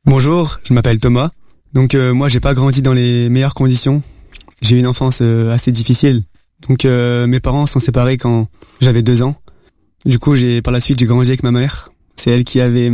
Bonjour, je m'appelle Thomas. Donc moi j'ai pas grandi dans les meilleures conditions. J'ai eu une enfance assez difficile. Donc mes parents sont séparés quand j'avais 2 ans. Du coup par la suite j'ai grandi avec ma mère. C'est elle qui avait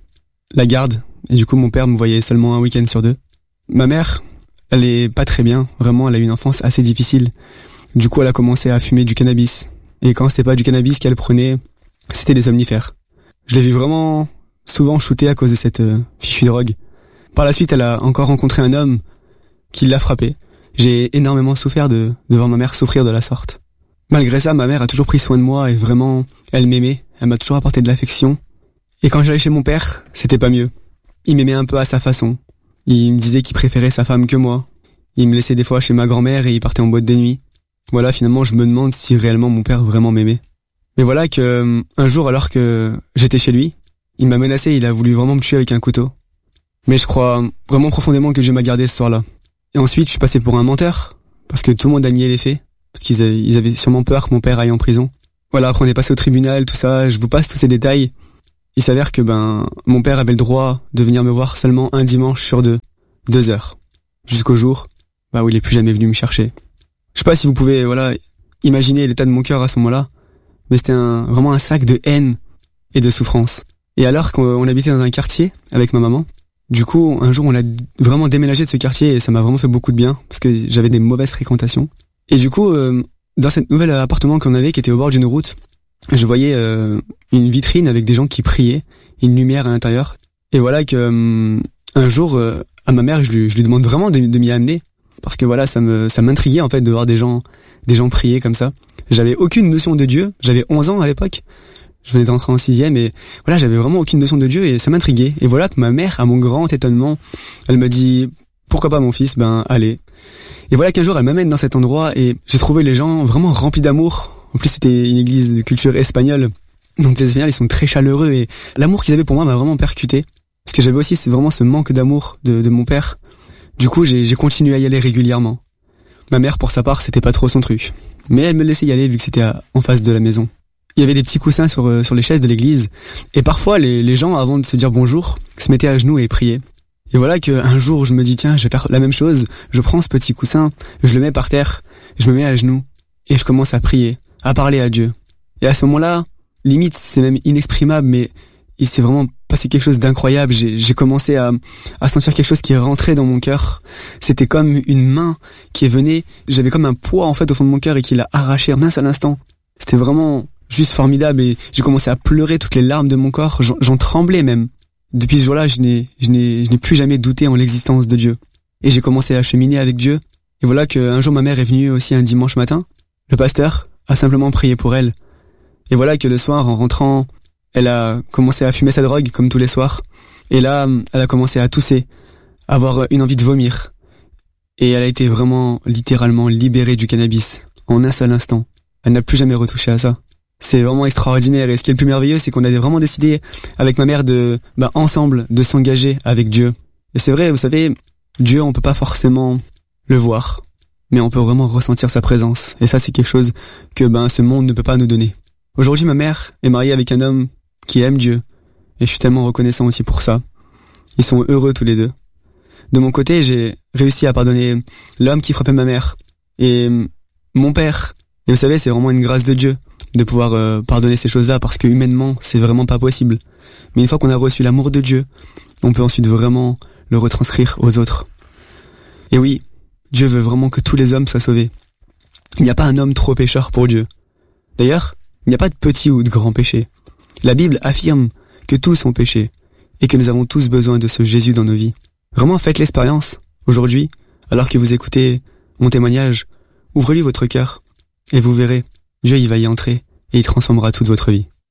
la garde. Et du coup mon père me voyait seulement un week-end sur 2. Ma mère, elle est pas très bien. Vraiment, elle a eu une enfance assez difficile. Du coup elle a commencé à fumer du cannabis. Et quand c'était pas du cannabis qu'elle prenait, c'était des somnifères. Je l'ai vu vraiment souvent shooter à cause de cette fichue drogue. Par la suite, elle a encore rencontré un homme qui l'a frappée. J'ai énormément souffert de voir ma mère souffrir de la sorte. Malgré ça, ma mère a toujours pris soin de moi et vraiment, elle m'aimait. Elle m'a toujours apporté de l'affection. Et quand j'allais chez mon père, c'était pas mieux. Il m'aimait un peu à sa façon. Il me disait qu'il préférait sa femme que moi. Il me laissait des fois chez ma grand-mère et il partait en boîte de nuit. Voilà, finalement, je me demande si réellement mon père vraiment m'aimait. Mais voilà que un jour, alors que j'étais chez lui, il m'a menacé, il a voulu vraiment me tuer avec un couteau. Mais je crois vraiment profondément que Dieu m'a gardé ce soir-là. Et ensuite, je suis passé pour un menteur, parce que tout le monde a nié les faits, parce qu'ils avaient sûrement peur que mon père aille en prison. Voilà, après on est passé au tribunal, tout ça, je vous passe tous ces détails. Il s'avère que mon père avait le droit de venir me voir seulement un dimanche sur 2 heures, jusqu'au jour où il est plus jamais venu me chercher. Je sais pas si vous pouvez imaginer l'état de mon cœur à ce moment-là, mais c'était vraiment un sac de haine et de souffrance. Et alors qu'on habitait dans un quartier avec ma maman, du coup, un jour, on a vraiment déménagé de ce quartier et ça m'a vraiment fait beaucoup de bien parce que j'avais des mauvaises fréquentations. Et du coup, dans cet nouvel appartement qu'on avait qui était au bord d'une route, je voyais une vitrine avec des gens qui priaient, une lumière à l'intérieur. Et voilà que un jour, à ma mère, je lui demande vraiment de m'y amener parce que voilà, ça m'intriguait en fait de voir des gens prier comme ça. J'avais aucune notion de Dieu, j'avais 11 ans à l'époque. Je venais d'entrer en 6e et voilà, j'avais vraiment aucune notion de Dieu et ça m'intriguait. Et voilà que ma mère, à mon grand étonnement, elle me dit « Pourquoi pas mon fils ? Allez ». Et voilà qu'un jour, elle m'amène dans cet endroit et j'ai trouvé les gens vraiment remplis d'amour. En plus, c'était une église de culture espagnole. Donc les Espagnols, ils sont très chaleureux et l'amour qu'ils avaient pour moi m'a vraiment percuté. Parce que j'avais aussi vraiment ce manque d'amour de mon père. Du coup, j'ai continué à y aller régulièrement. Ma mère, pour sa part, c'était pas trop son truc. Mais elle me laissait y aller vu que c'était en face de la maison. Il y avait des petits coussins sur les chaises de l'église. Et parfois, les gens, avant de se dire bonjour, se mettaient à genoux et priaient. Et voilà qu'un jour, je me dis, tiens, je vais faire la même chose. Je prends ce petit coussin, je le mets par terre, je me mets à genoux. Et je commence à prier, à parler à Dieu. Et à ce moment-là, limite, c'est même inexprimable, mais il s'est vraiment passé quelque chose d'incroyable. J'ai commencé à sentir quelque chose qui est rentré dans mon cœur. C'était comme une main qui est venue. J'avais comme un poids, en fait, au fond de mon cœur et qui l'a arraché en un seul instant. C'était vraiment juste formidable et j'ai commencé à pleurer toutes les larmes de mon corps. J'en tremblais même. Depuis ce jour-là, je n'ai plus jamais douté en l'existence de Dieu. Et j'ai commencé à cheminer avec Dieu. Et voilà qu'un jour ma mère est venue aussi un dimanche matin. Le pasteur a simplement prié pour elle. Et voilà que le soir, en rentrant, elle a commencé à fumer sa drogue comme tous les soirs. Et là, elle a commencé à tousser, à avoir une envie de vomir. Et elle a été vraiment, littéralement libérée du cannabis en un seul instant. Elle n'a plus jamais retouché à ça. C'est vraiment extraordinaire et ce qui est le plus merveilleux, c'est qu'on a vraiment décidé avec ma mère ensemble, de s'engager avec Dieu. Et c'est vrai, vous savez, Dieu, on peut pas forcément le voir, mais on peut vraiment ressentir sa présence. Et ça, c'est quelque chose que ce monde ne peut pas nous donner. Aujourd'hui, ma mère est mariée avec un homme qui aime Dieu et je suis tellement reconnaissant aussi pour ça. Ils sont heureux tous les deux. De mon côté, j'ai réussi à pardonner l'homme qui frappait ma mère et mon père. Et vous savez, c'est vraiment une grâce de Dieu de pouvoir pardonner ces choses-là parce que humainement, c'est vraiment pas possible. Mais une fois qu'on a reçu l'amour de Dieu, on peut ensuite vraiment le retranscrire aux autres. Et oui, Dieu veut vraiment que tous les hommes soient sauvés. Il n'y a pas un homme trop pécheur pour Dieu. D'ailleurs, il n'y a pas de petit ou de grand péché. La Bible affirme que tous ont péché et que nous avons tous besoin de ce Jésus dans nos vies. Vraiment, faites l'expérience aujourd'hui, alors que vous écoutez mon témoignage. Ouvrez-lui votre cœur et vous verrez, Dieu il va y entrer et il transformera toute votre vie.